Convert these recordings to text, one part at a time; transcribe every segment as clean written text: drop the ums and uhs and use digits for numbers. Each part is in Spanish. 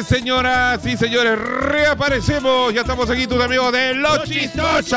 señoras y señores, reaparecemos. Ya estamos aquí, tus amigos de Los Chistosos.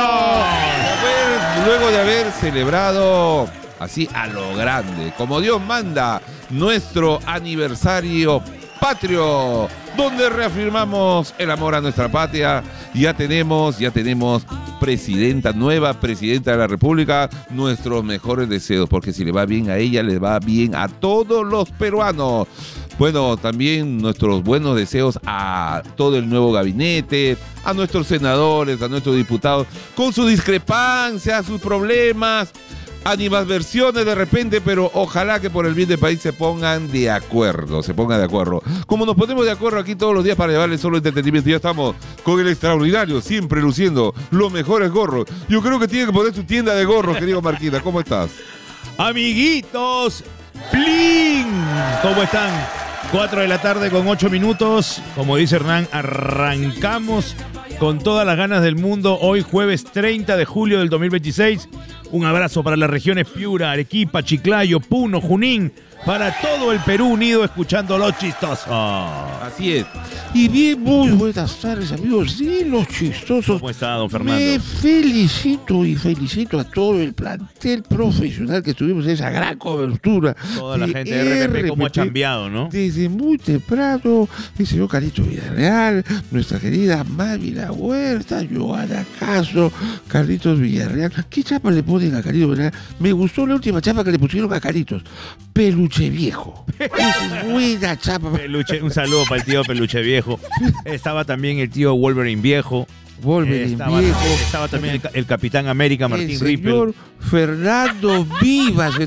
Luego de haber celebrado así a lo grande, como Dios manda, nuestro aniversario patrio, donde reafirmamos el amor a nuestra patria. Ya tenemos presidenta, nueva presidenta de la República. Nuestros mejores deseos, porque si le va bien a ella, le va bien a todos los peruanos. Bueno, también nuestros buenos deseos a todo el nuevo gabinete, a nuestros senadores, a nuestros diputados, con sus discrepancias, sus problemas, animadversiones de repente, pero ojalá que por el bien del país se pongan de acuerdo, Como nos ponemos de acuerdo aquí todos los días para llevarles solo entretenimiento, ya estamos con el extraordinario, siempre luciendo los mejores gorros. Yo creo que tiene que poner su tienda de gorros, querido Marquina. ¿Cómo estás? Amiguitos, ¡plin! ¿Cómo están? 4 de la tarde con 8 minutos. Como dice Hernán, arrancamos con todas las ganas del mundo. Hoy jueves 30 de julio del 2026. Un abrazo para las regiones Piura, Arequipa, Chiclayo, Puno, Junín. Para todo el Perú unido escuchando Los Chistosos. Así es. Y bien, muy buenas tardes, amigos de Los Chistosos. ¿Cómo está, don Fernando? Me felicito a todo el plantel profesional que tuvimos esa gran cobertura. Toda la gente de RPP, cómo ha chambeado, ¿no? Desde muy temprano, el señor Carlito Villarreal, nuestra querida Mavi La Huerta, Joana Castro, Carlitos Villarreal. ¿Qué chapa le ponen a Carlitos Villarreal? Me gustó la última chapa que le pusieron a Carlitos. Peluche Viejo. Es buena chapa. Un saludo para el tío Peluche Viejo. Estaba también el tío Wolverine Viejo. Estaba también el Capitán América, Martín Rippel. El señor Fernando Vivas.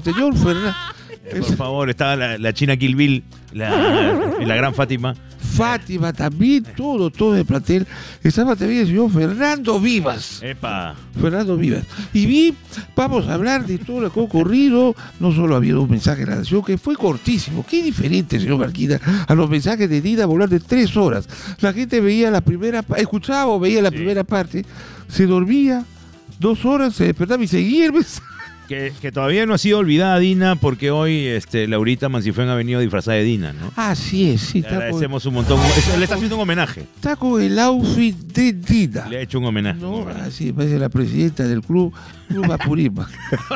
Por favor, estaba la China Kill Bill, la gran Fátima. Fátima también, todo el plantel. Estaba también el señor Fernando Vivas. ¡Epa! Fernando Vivas. Y bien, vamos a hablar de todo lo que ha ocurrido. No solo ha habido un mensaje de la nación que fue cortísimo. Qué diferente, señor Marquina, a los mensajes de Dina Boluarte de 3 horas. La gente veía la primera parte, escuchaba o veía la primera parte, se dormía 2 horas, se despertaba y seguía el mensaje. Que todavía no ha sido olvidada Dina, porque hoy Laurita Mancifén ha venido disfrazada de Dina, ¿no? Así es, sí. Le agradecemos un montón. Le está haciendo un homenaje. Está con el outfit de Dina. Le ha hecho un homenaje. No, así parece la presidenta del club Apurima.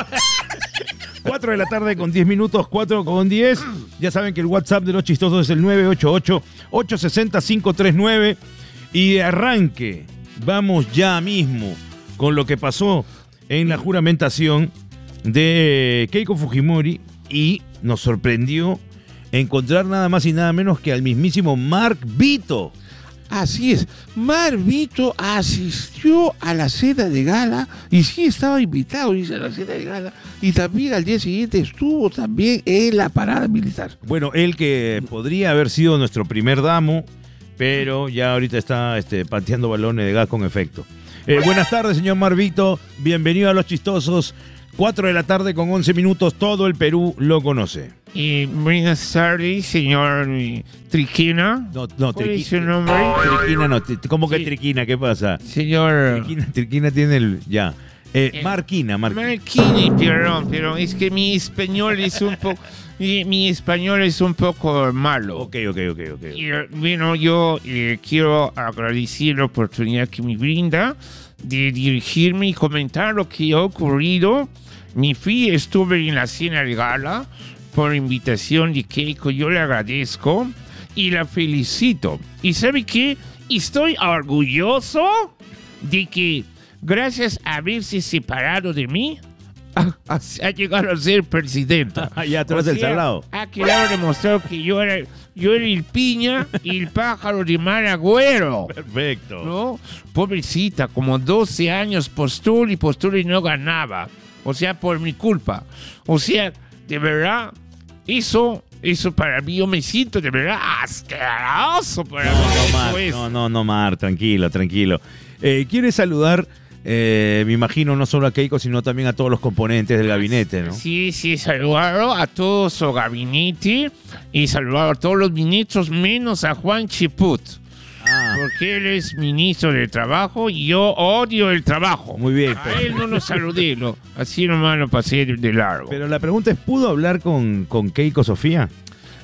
4 de la tarde con 10 minutos, 4 con 10. Ya saben que el WhatsApp de Los Chistosos es el 988-860-539. Y de arranque, vamos ya mismo con lo que pasó en la juramentación de Keiko Fujimori, y nos sorprendió encontrar nada más y nada menos que al mismísimo Mark Vito. Así es, Mark Vito asistió a la cena de gala y sí estaba invitado, dice, a la cena de gala, y también al día siguiente estuvo también en la parada militar. Bueno, él que podría haber sido nuestro primer damo, pero ya ahorita está pateando balones de gas con efecto. Buenas tardes, señor Mark Vito, bienvenido a Los Chistosos. 4 de la tarde con 11 minutos, todo el Perú lo conoce. Buenas tardes, señor Triquina. ¿Cuál es su nombre? Triquina no, ¿cómo que Sí. Triquina? ¿Qué pasa? Señor... Triquina tiene el... ya. Marquina. Marquini, perdón, pero es que mi español es un poco... Mi español es un poco malo. Ok. Y, bueno, yo quiero agradecer la oportunidad que me brinda de dirigirme y comentar lo que ha ocurrido. Estuve en la cena de gala por invitación de Keiko. Yo le agradezco y la felicito. ¿Y sabe qué? Estoy orgulloso de que, gracias a haberse separado de mí, ha llegado a ser presidenta. Ya, tú eres el salado. Ha quedado demostrado que yo era el piña y el pájaro de mal agüero. Perfecto. ¿No? Pobrecita, como 12 años postula y no ganaba. O sea, por mi culpa. O sea, de verdad, eso para mí, yo me siento de verdad asqueroso para mí. No, Mar, tranquilo. ¿Quieres saludar, me imagino, no solo a Keiko, sino también a todos los componentes del gabinete, ¿no? Sí, saludar a todo su gabinete y saludar a todos los ministros, menos a Juan Chiput. Porque él es ministro de Trabajo y yo odio el trabajo. Muy bien. A él no lo saludé, así nomás lo pasé de largo. Pero la pregunta es, ¿pudo hablar con Keiko Sofía?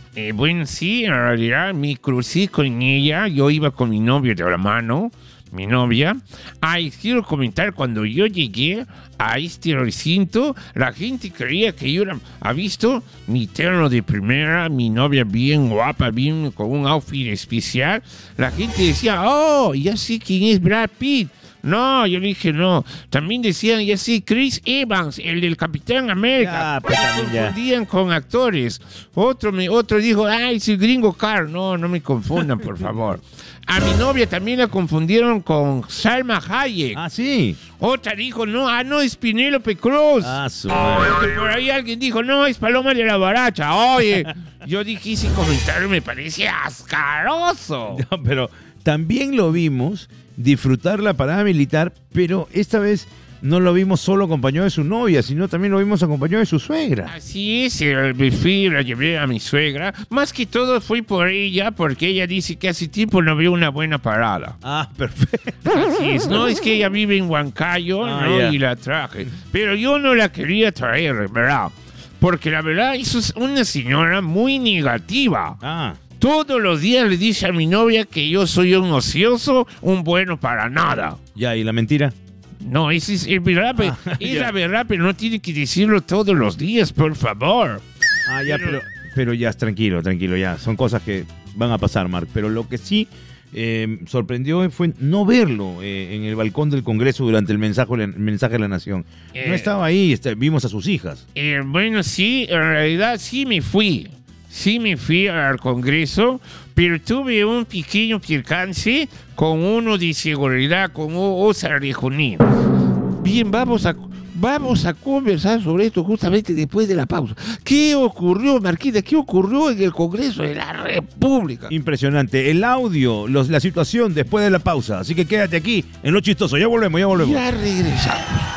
Bueno, sí, en realidad me crucé con ella. Yo iba con mi novio de la mano, mi novia. Ay, quiero comentar, cuando yo llegué a este recinto, la gente creía que yo ha visto mi terno de primera, mi novia bien guapa, bien con un outfit especial. La gente decía, oh, ya sé quién es Brad Pitt. No, yo le dije no. También decían, ya sí, Chris Evans, el del Capitán América. Ya, pues, Me también ya. confundían con actores. Otro dijo, ay, es el gringo Carl. No, no me confundan, por favor. A mi novia también la confundieron con Salma Hayek. Ah, sí. Otra dijo, no, es Penélope Cruz. Ah, su madre. Porque por ahí alguien dijo, no, es Paloma de la Baracha. Oye, yo dije ese comentario me parece ascaroso. No, pero también lo vimos disfrutar la parada militar, pero esta vez no lo vimos solo acompañado de su novia, sino también lo vimos acompañado de su suegra. Así es, me fui, la llevé a mi suegra. Más que todo fui por ella, porque ella dice que hace tiempo no vio una buena parada. Ah, perfecto. Así es, no, es que ella vive en Huancayo, Ah, ¿no? ya. Y la traje. Pero yo no la quería traer, ¿verdad? Porque la verdad, eso es una señora muy negativa. Ah, Todos los días le dice a mi novia que yo soy un ocioso, un bueno para nada. ya, ¿y la mentira? No, es verdad, es ya. la verdad, pero no tiene que decirlo todos los días, por favor. Ah, ya, pero ya, tranquilo, ya. Son cosas que van a pasar, Marc. Pero lo que sí sorprendió fue no verlo en el balcón del Congreso durante el mensaje de la Nación. No estaba ahí, vimos a sus hijas. Bueno, sí, en realidad sí me fui. Sí me fui al Congreso, pero tuve un pequeño percance con uno de seguridad, con Osar de Junín. Bien, vamos a conversar sobre esto justamente después de la pausa. ¿Qué ocurrió, Marquita? ¿Qué ocurrió en el Congreso de la República? Impresionante. El audio, la situación después de la pausa. Así que quédate aquí en Lo Chistoso. Ya volvemos. Ya regresamos.